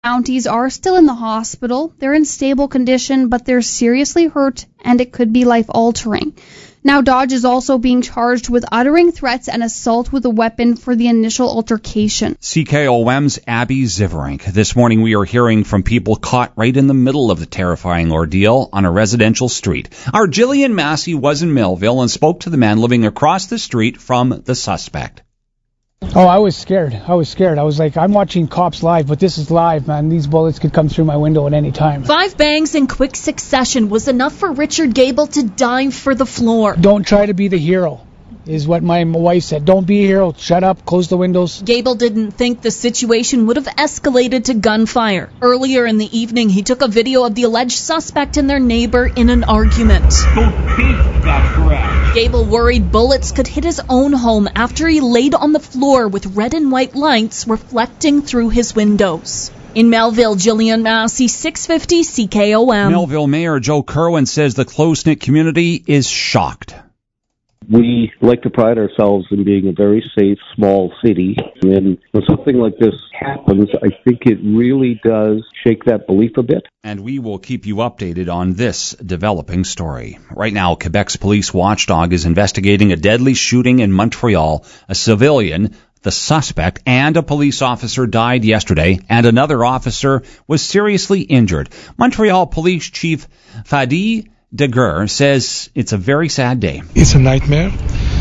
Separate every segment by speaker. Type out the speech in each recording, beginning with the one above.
Speaker 1: Mounties are still in the hospital. They're in stable condition, but they're seriously hurt, and it could be life-altering. Now, Dodge is also being charged with uttering threats and assault with a weapon for the initial altercation.
Speaker 2: CKOM's Abby Ziverink. This morning we are hearing from people caught right in the middle of the terrifying ordeal on a residential street. Our Jillian Massey was in Melville and spoke to the man living across the street from the suspect.
Speaker 3: Oh, I was scared. I was like, I'm watching Cops live, but this is live, man. These bullets could come through my window at any time.
Speaker 4: 5 bangs in quick succession was enough for Richard Gable to dive for the floor.
Speaker 3: Don't try to be the hero, is what my wife said. Don't be a hero. Shut up. Close the windows.
Speaker 4: Gable didn't think the situation would have escalated to gunfire. Earlier in the evening, he took a video of the alleged suspect and their neighbor in an argument.
Speaker 5: Don't think that's correct.
Speaker 4: Gable worried bullets could hit his own home after he laid on the floor with red and white lights reflecting through his windows. In Melville, Jillian Massey, 650 CKOM.
Speaker 2: Melville Mayor Joe Kerwin says the close-knit community is shocked.
Speaker 6: We like to pride ourselves in being a very safe, small city. And when something like this happens, I think it really does shake that belief a bit.
Speaker 2: And we will keep you updated on this developing story. Right now, Quebec's police watchdog is investigating a deadly shooting in Montreal. A civilian, the suspect, and a police officer died yesterday, and another officer was seriously injured. Montreal Police Chief Fadi Deguer says it's a very sad day.
Speaker 7: It's a nightmare,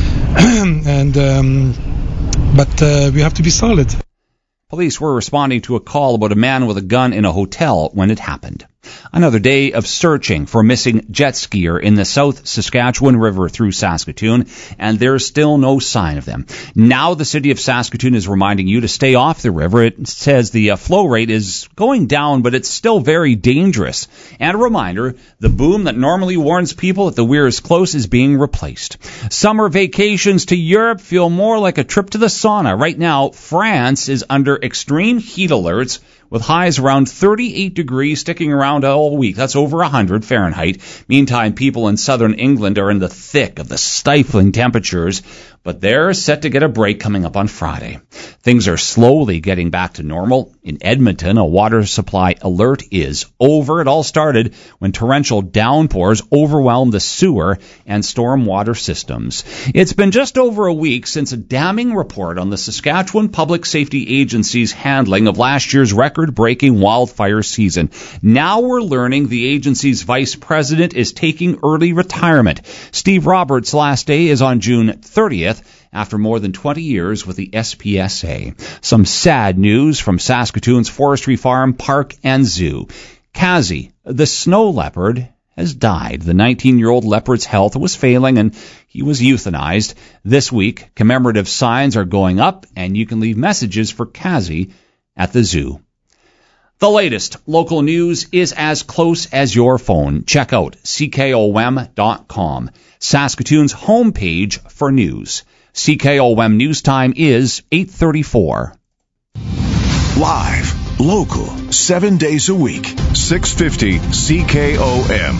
Speaker 7: but we have to be solid.
Speaker 2: Police were responding to a call about a man with a gun in a hotel when it happened. Another day of searching for a missing jet skier in the South Saskatchewan River through Saskatoon, and there's still no sign of them. Now the city of Saskatoon is reminding you to stay off the river. It says the flow rate is going down, but it's still very dangerous. And a reminder, the boom that normally warns people that the weir is close is being replaced. Summer vacations to Europe feel more like a trip to the sauna. Right now, France is under extreme heat alerts, with highs around 38 degrees sticking around all week. That's over 100 Fahrenheit. Meantime, people in southern England are in the thick of the stifling temperatures, but they're set to get a break coming up on Friday. Things are slowly getting back to normal. In Edmonton, a water supply alert is over. It all started when torrential downpours overwhelmed the sewer and storm water systems. It's been just over a week since a damning report on the Saskatchewan Public Safety Agency's handling of last year's record-breaking wildfire season. Now we're learning the agency's vice president is taking early retirement. Steve Roberts' last day is on June 30th. After more than 20 years with the SPSA. Some sad news from Saskatoon's Forestry Farm, Park and Zoo. Kazi, the snow leopard, has died. The 19-year-old leopard's health was failing and he was euthanized. This week, commemorative signs are going up and you can leave messages for Kazi at the zoo. The latest local news is as close as your phone. Check out CKOM.com, Saskatoon's homepage for news. CKOM News Time is 8:34.
Speaker 8: Live, local, 7 days a week, 650 CKOM.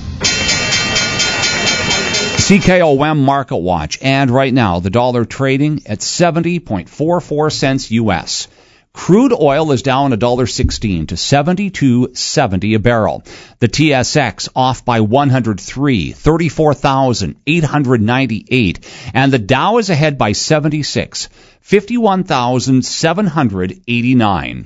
Speaker 2: CKOM Market Watch, and right now the dollar trading at 70.44 cents U.S. Crude oil is down $1.16 to $72.70 a barrel. The TSX off by 103, 34,898. And the Dow is ahead by 76, 51,789.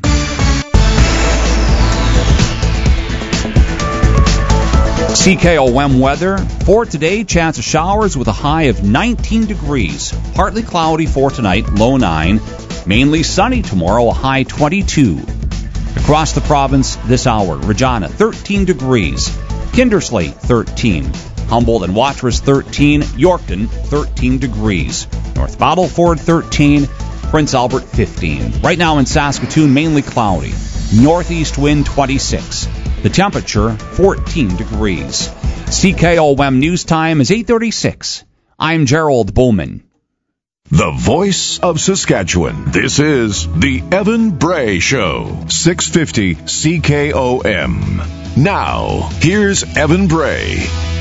Speaker 2: CKOM weather. For today, chance of showers with a high of 19 degrees. Partly cloudy for tonight, low 9. Mainly sunny tomorrow, a high 22. Across the province this hour, Regina 13 degrees, Kindersley 13, Humboldt and Watrous 13, Yorkton 13 degrees, North Battleford 13, Prince Albert 15. Right now in Saskatoon, mainly cloudy, northeast wind 26, the temperature 14 degrees. CKOM News Time is 8:36. I'm Gerald Bowman.
Speaker 8: The voice of Saskatchewan. This is the Evan Bray Show, 650 CKOM. Now, here's Evan Bray.